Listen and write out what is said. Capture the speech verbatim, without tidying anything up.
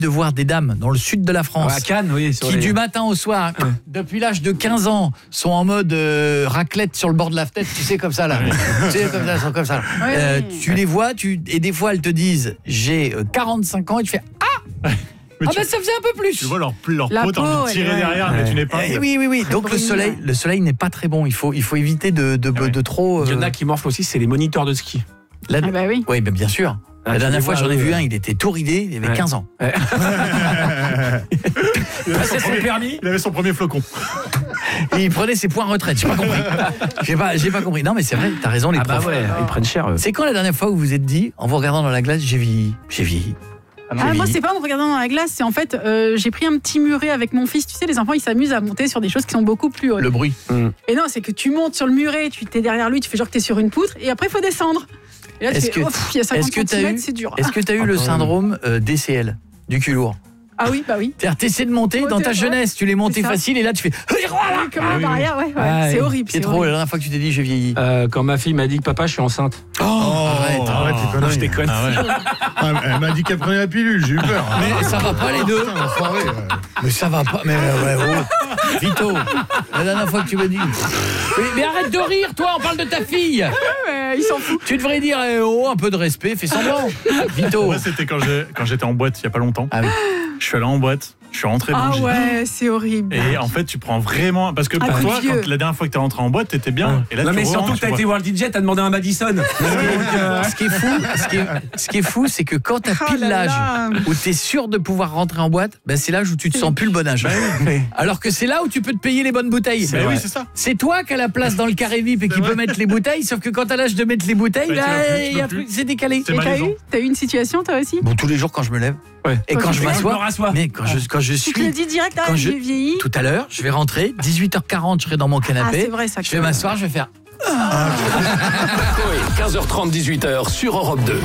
de voir des dames dans le sud de la France, à Cannes, oui, qui les... du matin au soir, ouais. depuis l'âge de quinze ans, sont en mode euh, raclette sur le bord de la fenêtre, tu sais, comme ça là. tu sais, comme ça, sont comme ça. Ouais. Euh, tu les vois, tu et des fois elles te disent j'ai quarante-cinq ans et tu fais ah. Mais ah tu, bah ça faisait un peu plus. Tu vois leur, leur peau, t'as envie de tirer ouais. derrière, ouais. mais tu n'es pas. Eh, oui, oui, oui. Donc le soleil, le soleil n'est pas très bon. Il faut, il faut éviter de, de, de, de trop. Euh... Il y en a qui morfent aussi, c'est les moniteurs de ski. La... Ah bah oui. Oui, bah bien sûr. La ah, dernière fois, j'en ai vu un, il était tout ridé, il avait ouais. quinze ans. Ouais. il, avait son premier, permis. il avait son premier flocon. Et il prenait ses points retraite, j'ai pas compris. J'ai pas, j'ai pas compris. Non, mais c'est vrai, t'as raison, les ah profs. Bah ouais, ils prennent cher. Eux. C'est quand la dernière fois où vous vous êtes dit, en vous regardant dans la glace, j'ai vieilli, j'ai vieilli? Ah, moi, c'est pas en me regardant dans la glace, c'est en fait, euh, j'ai pris un petit muret avec mon fils. Tu sais, les enfants, ils s'amusent à monter sur des choses qui sont beaucoup plus hautes. Le bruit. Mm. Et non, c'est que tu montes sur le muret, tu t'es derrière lui, tu fais genre que t'es sur une poutre, et après, il faut descendre. Et là, tu est-ce fais, que, oh, il y a cinquante centimètres, c'est dur. Est-ce que tu as eu le syndrome euh, D C L, du cul lourd? Ah oui, bah oui. C'est-à-dire, t'essaies de monter dans ta jeunesse, tu l'es monté facile et là tu fais voilà, comme un barrière, ouais, ouais. Ah, c'est horrible. C'est trop, la dernière fois que tu t'es dit j'ai vieilli. Euh, quand ma fille m'a dit que papa, je suis enceinte. Oh, arrête, arrête, oh, non, je déconne. Ah ouais. ah, elle m'a dit qu'elle prenait la pilule, j'ai eu peur. Mais ça va pas les deux. Putain, soirée, ouais. Mais ça va pas, mais ouais, oh. Vito, la dernière fois que tu m'as dit. Mais, mais arrête de rire, toi, on parle de ta fille. Ouais, il s'en fout. Tu devrais dire eh, oh, un peu de respect, fais semblant. Vito. Moi, c'était quand, j'ai, quand j'étais en boîte il y a pas longtemps. Ah oui. Je suis allé en boîte. Je suis rentré dans ah le gym. ouais, c'est horrible. Et en fait, tu prends vraiment... Parce que pour ah, toi, vieux. quand la dernière fois que t'es rentré en boîte, t'étais bien. Ouais. Et là, non, tu mais rentres, surtout que t'as été voir le D J, t'as demandé un Madison. Donc, euh... ce, qui est fou, ce, qui est, ce qui est fou, c'est que quand t'as pile oh l'âge où t'es sûr de pouvoir rentrer en boîte, ben c'est l'âge où tu te sens plus le bon âge. Alors que c'est là où tu peux te payer les bonnes bouteilles. C'est, oui, c'est ça. C'est toi qui as la place dans le carré V I P et qui peut mettre les bouteilles, sauf que quand t'as l'âge de mettre les bouteilles, là, il y a un truc, c'est décalé. C'est et t'as eu, t'as eu une situation, toi aussi? Bon, tous les jours quand je me lève. Ouais. Et quand, quand je m'assois, mais quand je quand je suis, tu te le dis direct, ah, j'ai vieilli. Tout à l'heure, je vais rentrer, dix-huit heures quarante, je serai dans mon canapé. Ah, c'est vrai, ça, je vais m'asseoir, je vais faire. quinze heures trente, dix-huit heures sur Europe deux.